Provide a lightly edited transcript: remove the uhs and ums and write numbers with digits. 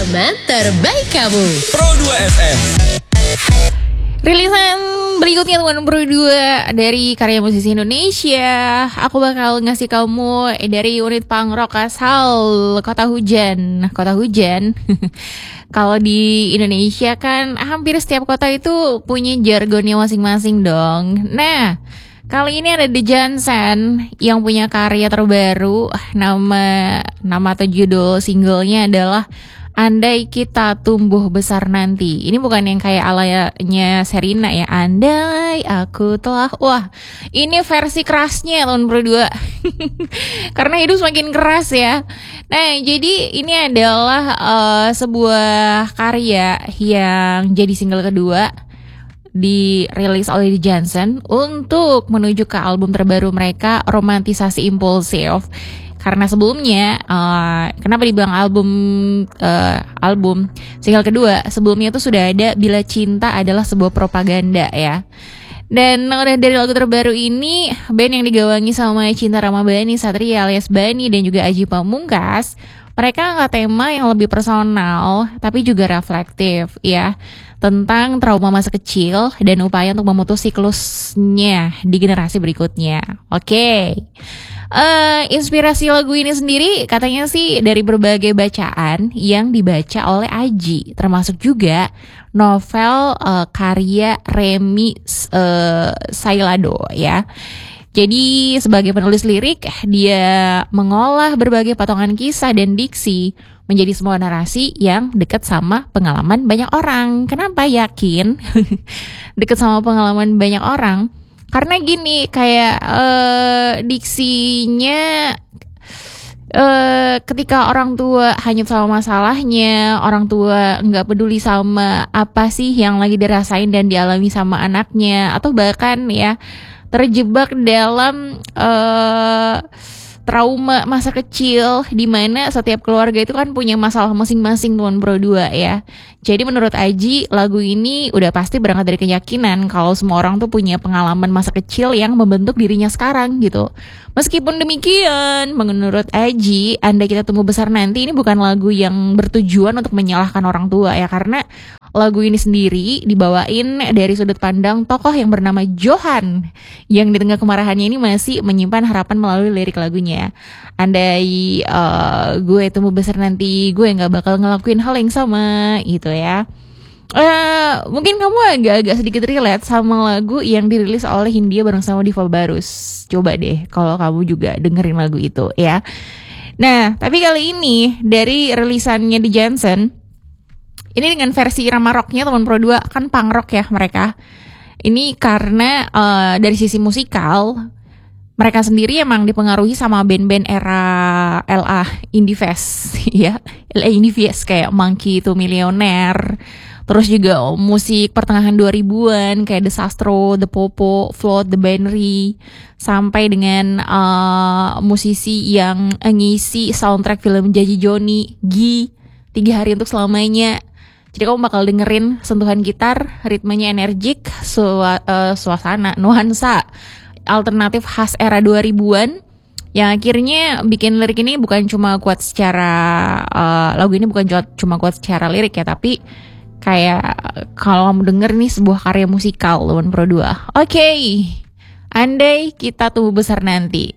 Pengalaman terbaik kamu. Pro 2 FM. Rilisan berikutnya teman Pro 2 dari karya musisi Indonesia. Aku bakal ngasih kamu dari unit punk rock asal Kota Hujan. Kota Hujan. Kalau di Indonesia kan hampir setiap kota itu punya jargonnya masing-masing dong. Nah, kali ini ada The Johnson yang punya karya terbaru. Nama atau judul singlenya adalah Andai Kita Tumbuh Besar Nanti. Ini bukan yang kayak alanya Sherina ya. Andai aku telah. Wah, ini versi kerasnya tahun berdua. Karena hidup semakin keras ya. Nah, jadi ini adalah sebuah karya yang jadi single kedua dirilis oleh The Johnson untuk menuju ke album terbaru mereka, Romantisasi Impulsif. Karena sebelumnya, kenapa dibilang album single kedua? Sebelumnya tuh sudah ada Bila Cinta Adalah Sebuah Propaganda ya. Dan dari lagu terbaru ini, band yang digawangi sama Cinta Ramabani, Satria alias Bani, dan juga Aji Pamungkas, mereka angkat tema yang lebih personal tapi juga reflektif ya, tentang trauma masa kecil dan upaya untuk memutus siklusnya di generasi berikutnya. Oke. Inspirasi lagu ini sendiri katanya sih dari berbagai bacaan yang dibaca oleh Aji, termasuk juga novel karya Remy Sailado ya. Jadi sebagai penulis lirik, dia mengolah berbagai potongan kisah dan diksi menjadi sebuah narasi yang dekat sama pengalaman banyak orang. Kenapa yakin dekat sama pengalaman banyak orang? Karena gini, kayak diksinya ketika orang tua hanyut sama masalahnya, orang tua nggak peduli sama apa sih yang lagi dirasain dan dialami sama anaknya, atau bahkan ya terjebak dalam trauma masa kecil, di mana setiap keluarga itu kan punya masalah masing-masing tuan Bro 2 ya. Jadi menurut Aji, lagu ini udah pasti berangkat dari keyakinan kalau semua orang tuh punya pengalaman masa kecil yang membentuk dirinya sekarang gitu. Meskipun demikian, menurut Aji, Andai Kita Tumbuh Besar Nanti ini bukan lagu yang bertujuan untuk menyalahkan orang tua ya, karena lagu ini sendiri dibawain dari sudut pandang tokoh yang bernama Johan, yang di tengah kemarahannya ini masih menyimpan harapan melalui lirik lagunya. Andai gue tumbuh besar nanti, gue gak bakal ngelakuin hal yang sama gitu ya. Mungkin kamu agak-agak sedikit relate sama lagu yang dirilis oleh Hindia bareng sama Diva Barus. Coba deh kalau kamu juga dengerin lagu itu ya. Nah, tapi kali ini dari rilisannya The Johnson, ini dengan versi irama rocknya teman Pro 2, kan punk rock ya mereka. Ini karena dari sisi musikal, mereka sendiri emang dipengaruhi sama band-band era LA Indie Fest ya. LA Indie Fest kayak Monkey itu Millionaire. Terus juga musik pertengahan 2000-an kayak The Sastro, The Popo, Float, The Benry, sampai dengan musisi yang ngisi soundtrack film Janji Joni, Gi, 3 Hari Untuk Selamanya. Jadi kamu bakal dengerin sentuhan gitar, ritmenya energik, suasana, nuansa alternatif khas era 2000-an, yang akhirnya bikin lirik ini bukan cuma kuat secara lagu ini bukan cuma kuat secara lirik ya, tapi kayak kalau kamu denger nih sebuah karya musikal teman Pro 2. Oke. Andai Kita Tumbuh Besar Nanti.